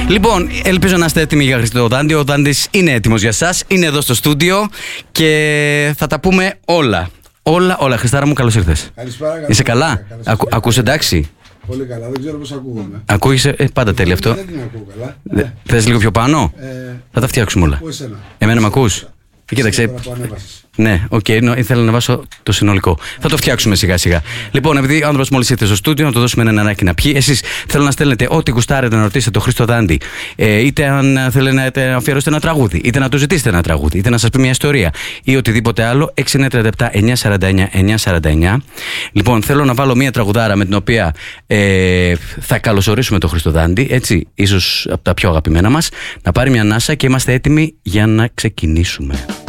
Λοιπόν, ελπίζω να είστε έτοιμοι για Χριστό Δάντη. Ο Δάντης είναι έτοιμος για σας. Είναι εδώ στο στούντιο και θα τα πούμε όλα. Όλα. Χριστάρα μου, καλώς ήρθες. Καλησπέρα. Είσαι καλά? Ακούς εντάξει? Πολύ καλά, δεν ξέρω πώς ακούγομαι. Ακούγεσαι, πάντα τέλεια αυτό. Δεν την ακούω καλά. Θες λίγο πιο πάνω? Θα τα φτιάξουμε όλα. Εμένα μ' ακούς? Κοίταξε. Ναι, ήθελα να βάσω το συνολικό. Θα το φτιάξουμε σιγά σιγά. Λοιπόν, επειδή ο άνθρωπος μόλις ήρθε στο στούντιο, να το δώσουμε ένα νεράκι να πιει. Εσείς θέλω να στέλνετε ό,τι γουστάρετε να ρωτήσετε τον Χρήστο Δάντη. Είτε αν θέλετε να αφιερώσετε ένα τραγούδι, είτε να του ζητήσετε ένα τραγούδι, είτε να σας πει μια ιστορία ή οτιδήποτε άλλο. 6937-949-949. Λοιπόν, θέλω να βάλω μια τραγουδάρα με την οποία θα καλωσορίσουμε τον Χρήστο Δάντη. Έτσι, ίσως από τα πιο αγαπημένα μας. Να πάρει μια ανάσα και είμαστε έτοιμοι για να ξεκινήσουμε.